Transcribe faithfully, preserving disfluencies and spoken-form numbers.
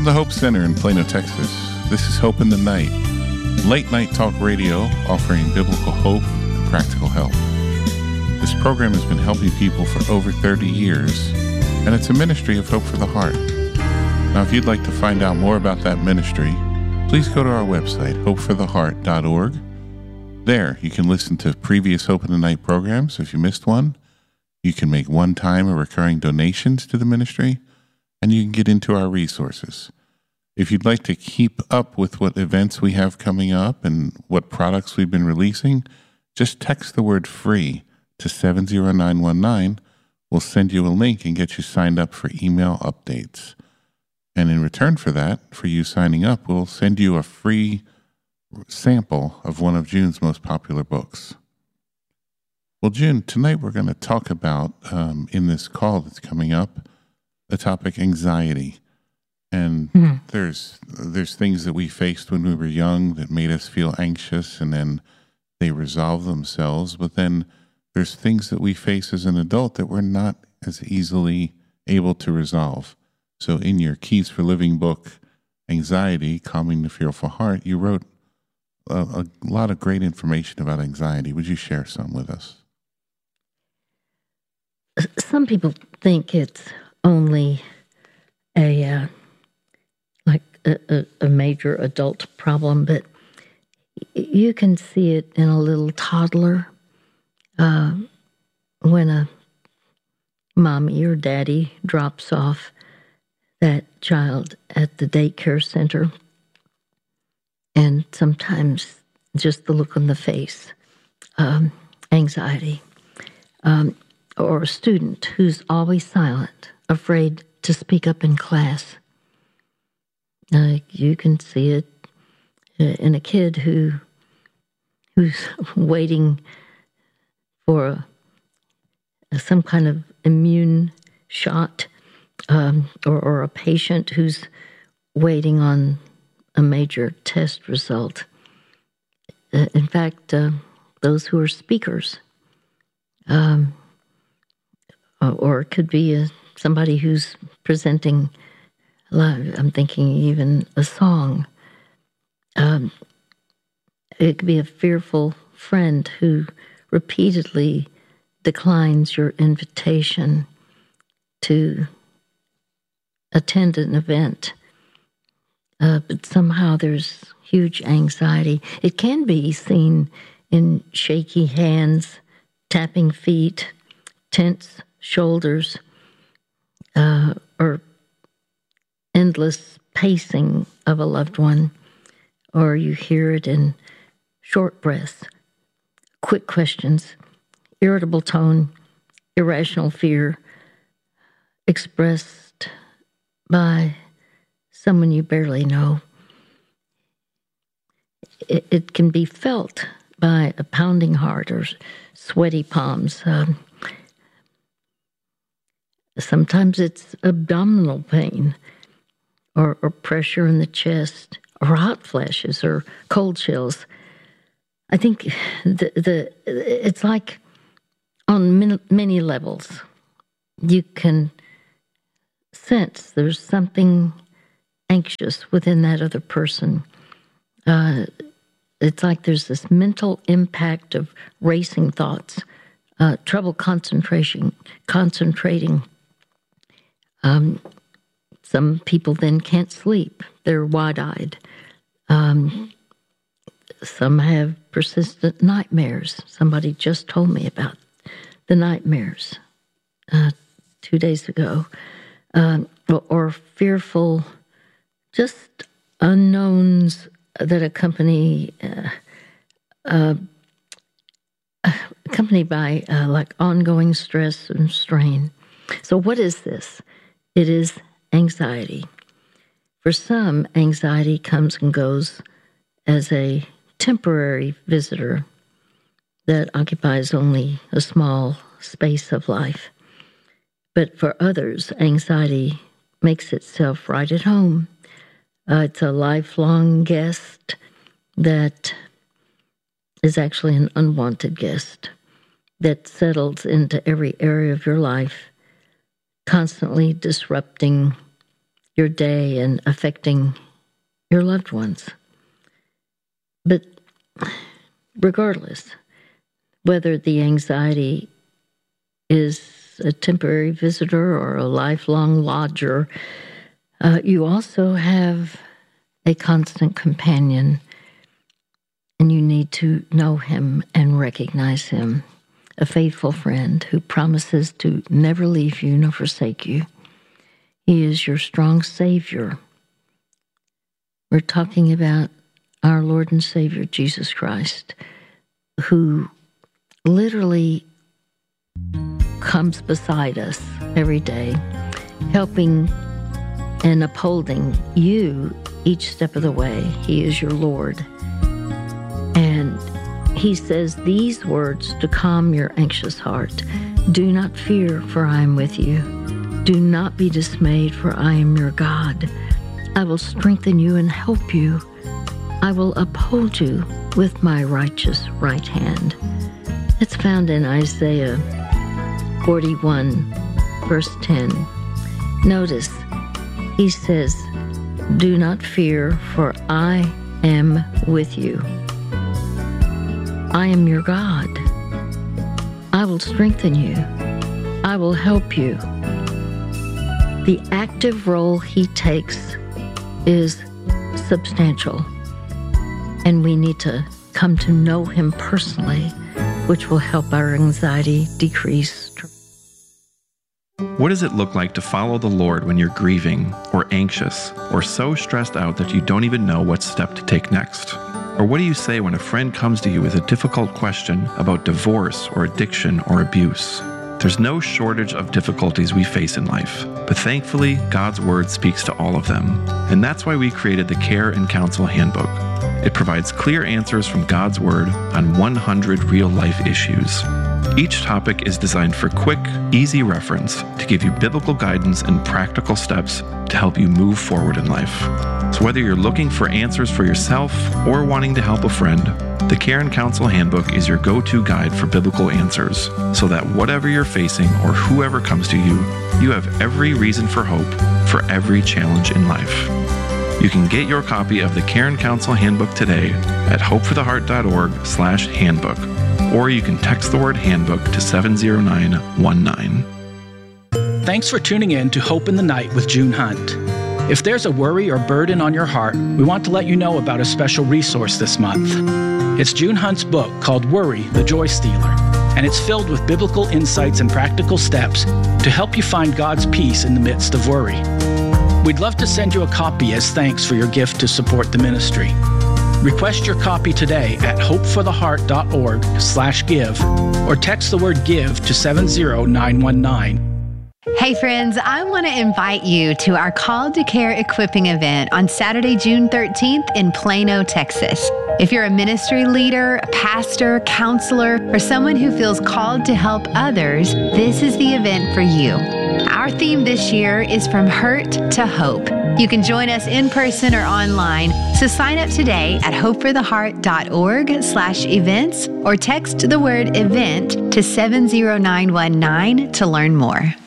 From the Hope Center in Plano, Texas, this is Hope in the Night, late night talk radio offering biblical hope and practical help. This program has been helping people for over thirty years, and it's a ministry of Hope for the Heart. Now, if you'd like to find out more about that ministry, please go to our website, hope for the heart dot org. There, you can listen to previous Hope in the Night programs if you missed one. You can make one-time or recurring donations to the ministry, and you can get into our resources. If you'd like to keep up with what events we have coming up and what products we've been releasing, just text the word FREE to seven zero nine one nine. We'll send you a link and get you signed up for email updates. And in return for that, for you signing up, we'll send you a free sample of one of June's most popular books. Well, June, tonight we're going to talk about, um, in this call that's coming up, the topic anxiety. And mm-hmm. there's there's things that we faced when we were young that made us feel anxious, and then they resolve themselves. But then there's things that we face as an adult that we're not as easily able to resolve. So in your Keys for Living book, Anxiety, Calming the Fearful Heart, you wrote a, a lot of great information about anxiety. Would you share some with us? Some people think it's only a uh, like a, a major adult problem, but you can see it in a little toddler uh, when a mommy or daddy drops off that child at the daycare center, and sometimes just the look on the face, um, anxiety, um, or a student who's always silent, afraid to speak up in class. Uh, you can see it in a kid who who's waiting for a, some kind of immune shot, um, or, or a patient who's waiting on a major test result. Uh, in fact, uh, those who are speakers, um, or it could be a, somebody who's presenting live. I'm thinking even a song. Um, it could be a fearful friend who repeatedly declines your invitation to attend an event. Uh, but somehow there's huge anxiety. It can be seen in shaky hands, tapping feet, tense shoulders, uh, or endless pacing of a loved one, or you hear it in short breaths, quick questions, irritable tone, irrational fear expressed by someone you barely know. It, it can be felt by a pounding heart or sweaty palms. Um, sometimes it's abdominal pain, or, or pressure in the chest, or hot flashes, or cold chills. I think the the it's like on many, many levels. You can sense there's something anxious within that other person. Uh, it's like there's this mental impact of racing thoughts, uh, trouble concentration, concentrating. Um, some people then can't sleep. They're wide-eyed. Um, some have persistent nightmares. Somebody just told me about the nightmares uh, two days ago. Um, or, or fearful, just unknowns that accompany, uh, uh, accompanied by uh, like ongoing stress and strain. So what is this? It is anxiety. For some, anxiety comes and goes as a temporary visitor that occupies only a small space of life. But for others, anxiety makes itself right at home. Uh, it's a lifelong guest that is actually an unwanted guest that settles into every area of your life, constantly disrupting your day and affecting your loved ones. But regardless, whether the anxiety is a temporary visitor or a lifelong lodger, uh, you also have a constant companion, and you need to know him and recognize him, a faithful friend who promises to never leave you nor forsake you. He is your strong Savior. We're talking about our Lord and Savior, Jesus Christ, who literally comes beside us every day, helping and upholding you each step of the way. He is your Lord. And he says these words to calm your anxious heart. Do not fear, for I am with you. Do not be dismayed, for I am your God. I will strengthen you and help you. I will uphold you with my righteous right hand. It's found in Isaiah forty-one, verse ten. Notice, he says, do not fear, for I am with you. I am your God. I will strengthen you. I will help you. The active role he takes is substantial, and we need to come to know him personally, which will help our anxiety decrease. What does it look like to follow the Lord when you're grieving or anxious or so stressed out that you don't even know what step to take next? Or what do you say when a friend comes to you with a difficult question about divorce or addiction or abuse? There's no shortage of difficulties we face in life, but thankfully, God's Word speaks to all of them. And that's why we created the Care and Counsel Handbook. It provides clear answers from God's Word on one hundred real-life issues. Each topic is designed for quick, easy reference to give you biblical guidance and practical steps to help you move forward in life. So whether you're looking for answers for yourself or wanting to help a friend, the Care and Counsel Handbook is your go-to guide for biblical answers, so that whatever you're facing or whoever comes to you, you have every reason for hope for every challenge in life. You can get your copy of the Care and Counsel Handbook today at hopefortheheart.org slash handbook, or you can text the word handbook to seven zero nine one nine. Thanks for tuning in to Hope in the Night with June Hunt. If there's a worry or burden on your heart, we want to let you know about a special resource this month. It's June Hunt's book called Worry, the Joy Stealer, and it's filled with biblical insights and practical steps to help you find God's peace in the midst of worry. We'd love to send you a copy as thanks for your gift to support the ministry. Request your copy today at hopefortheheart.org slash give or text the word give to seven zero nine one nine. Hey friends, I want to invite you to our Called to Care equipping event on Saturday, June thirteenth in Plano, Texas. If you're a ministry leader, a pastor, counselor, or someone who feels called to help others, this is the event for you. Our theme this year is From Hurt to Hope. You can join us in person or online, so sign up today at hopefortheheart.org slash events or text the word event to seven zero nine one nine to learn more.